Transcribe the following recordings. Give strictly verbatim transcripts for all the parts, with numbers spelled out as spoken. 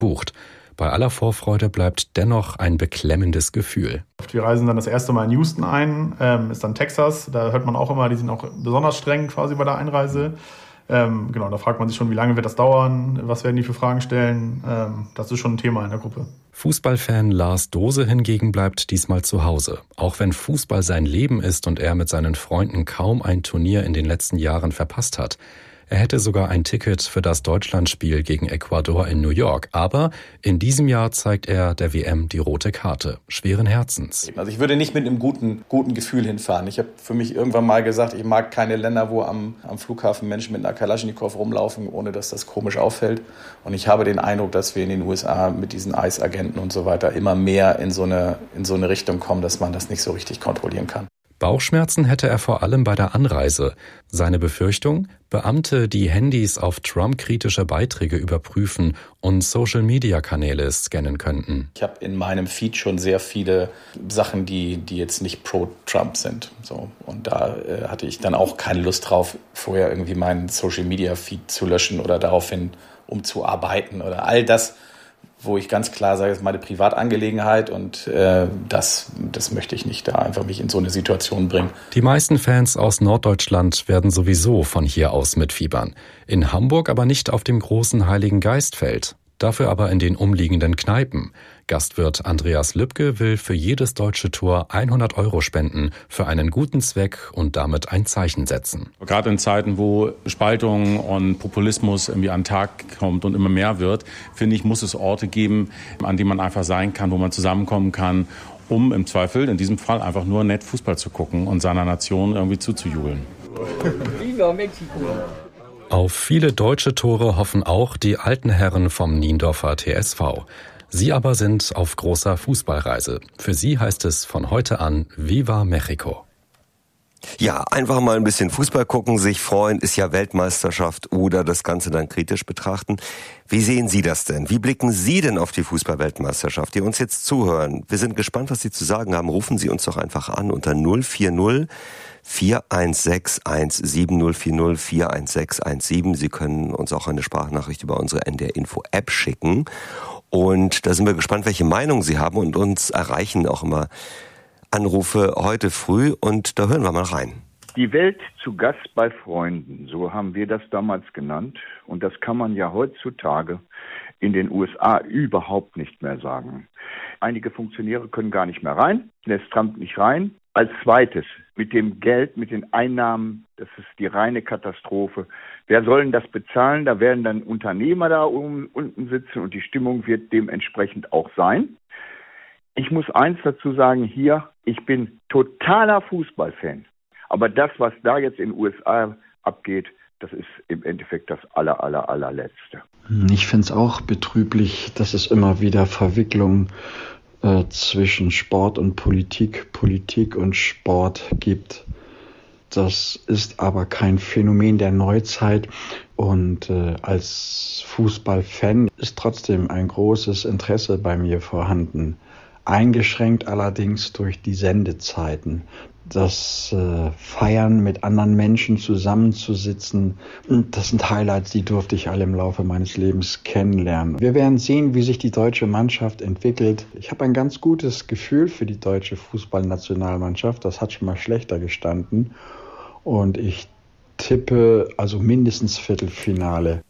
bucht. Bei aller Vorfreude bleibt dennoch ein beklemmendes Gefühl. Wir reisen dann das erste Mal in Houston ein, ähm, ist dann Texas. Da hört man auch immer, die sind auch besonders streng quasi bei der Einreise. Ähm, genau, da fragt man sich schon, wie lange wird das dauern, was werden die für Fragen stellen. Ähm, das ist schon ein Thema in der Gruppe. Fußballfan Lars Dose hingegen bleibt diesmal zu Hause. Auch wenn Fußball sein Leben ist und er mit seinen Freunden kaum ein Turnier in den letzten Jahren verpasst hat. Er hätte sogar ein Ticket für das Deutschlandspiel gegen Ecuador in New York. Aber in diesem Jahr zeigt er der W M die rote Karte. Schweren Herzens. Also ich würde nicht mit einem guten, guten Gefühl hinfahren. Ich habe für mich irgendwann mal gesagt, ich mag keine Länder, wo am, am Flughafen Menschen mit einer Kalaschnikow rumlaufen, ohne dass das komisch auffällt. Und ich habe den Eindruck, dass wir in den U S A mit diesen ICE-Agenten und so weiter immer mehr in so eine, in so eine Richtung kommen, dass man das nicht so richtig kontrollieren kann. Bauchschmerzen hätte er vor allem bei der Anreise. Seine Befürchtung? Beamte, die Handys auf Trump-kritische Beiträge überprüfen und Social-Media-Kanäle scannen könnten. Ich habe in meinem Feed schon sehr viele Sachen, die, die jetzt nicht pro-Trump sind. So, und da äh, hatte ich dann auch keine Lust drauf, vorher irgendwie meinen Social-Media-Feed zu löschen oder daraufhin umzuarbeiten oder all das, wo ich ganz klar sage, das ist meine Privatangelegenheit und äh, das, das möchte ich nicht da einfach mich in so eine Situation bringen. Die meisten Fans aus Norddeutschland werden sowieso von hier aus mitfiebern. In Hamburg aber nicht auf dem großen Heiligen Geistfeld. Dafür aber in den umliegenden Kneipen. Gastwirt Andreas Lübke will für jedes deutsche Tor hundert Euro spenden für einen guten Zweck und damit ein Zeichen setzen. Gerade in Zeiten, wo Spaltung und Populismus irgendwie an den Tag kommt und immer mehr wird, finde ich, muss es Orte geben, an denen man einfach sein kann, wo man zusammenkommen kann, um im Zweifel, in diesem Fall, einfach nur nett Fußball zu gucken und seiner Nation irgendwie zuzujubeln. Viva Mexiko! Auf viele deutsche Tore hoffen auch die alten Herren vom Niendorfer T S V. Sie aber sind auf großer Fußballreise. Für sie heißt es von heute an Viva Mexico. Ja, einfach mal ein bisschen Fußball gucken, sich freuen, ist ja Weltmeisterschaft oder das Ganze dann kritisch betrachten. Wie sehen Sie das denn? Wie blicken Sie denn auf die Fußball-Weltmeisterschaft, die uns jetzt zuhören? Wir sind gespannt, was Sie zu sagen haben. Rufen Sie uns doch einfach an unter null vier null vier eins sechs eins sieben null vier null vier eins sechs eins sieben. Sie können uns auch eine Sprachnachricht über unsere N D R Info App schicken. Und da sind wir gespannt, welche Meinung Sie haben, und uns erreichen auch immer Anrufe heute früh, und da hören wir mal rein. Die Welt zu Gast bei Freunden, so haben wir das damals genannt. Und das kann man ja heutzutage in den U S A überhaupt nicht mehr sagen. Einige Funktionäre können gar nicht mehr rein, lässt Trump nicht rein. Als zweites, mit dem Geld, mit den Einnahmen, das ist die reine Katastrophe. Wer soll denn das bezahlen? Da werden dann Unternehmer da um, unten sitzen, und die Stimmung wird dementsprechend auch sein. Ich muss eins dazu sagen hier, ich bin totaler Fußballfan. Aber das, was da jetzt in den U S A abgeht, das ist im Endeffekt das aller, aller, allerletzte. Ich finde es auch betrüblich, dass es immer wieder Verwicklungen äh, zwischen Sport und Politik, Politik und Sport gibt. Das ist aber kein Phänomen der Neuzeit, und äh, als Fußballfan ist trotzdem ein großes Interesse bei mir vorhanden. Eingeschränkt allerdings durch die Sendezeiten. Das äh, Feiern mit anderen Menschen zusammenzusitzen, das sind Highlights, die durfte ich alle im Laufe meines Lebens kennenlernen. Wir werden sehen, wie sich die deutsche Mannschaft entwickelt. Ich habe ein ganz gutes Gefühl für die deutsche Fußballnationalmannschaft. Das hat schon mal schlechter gestanden. Und ich tippe also mindestens Viertelfinale.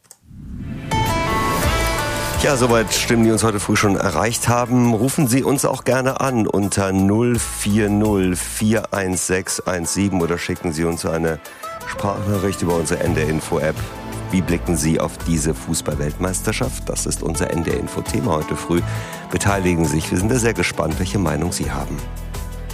Ja, soweit Stimmen, die uns heute früh schon erreicht haben. Rufen Sie uns auch gerne an unter null vier null vier eins sechs eins sieben oder schicken Sie uns eine Sprachnachricht über unsere N D R Info App. Wie blicken Sie auf diese Fußball-Weltmeisterschaft? Das ist unser N D R Info Thema heute früh. Beteiligen Sie sich. Wir sind da sehr gespannt, welche Meinung Sie haben.